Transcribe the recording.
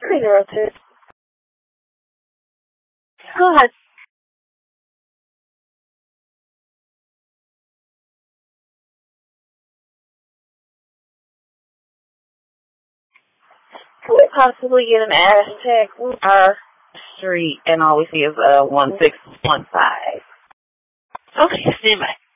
302. Go ahead. Could we possibly get an address check? Our street and all we see is 1615. Okay, stand by.